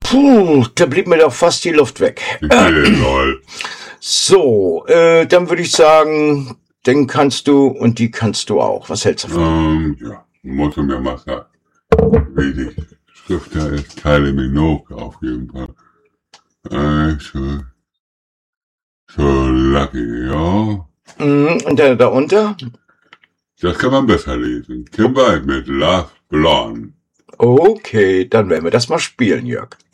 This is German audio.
Puh, da blieb mir doch fast die Luft weg. Lol. So, dann würde ich sagen, den kannst du und die kannst du auch. Was hältst du davon? Ja, muss mir mal sagen, wie die Schrift da ist, Kylie Minogue auf jeden Fall. So lucky, ja. Und der darunter? Das kann man besser lesen. Kim Wilde mit Love Blonde. Okay, dann werden wir das mal spielen, Jörg.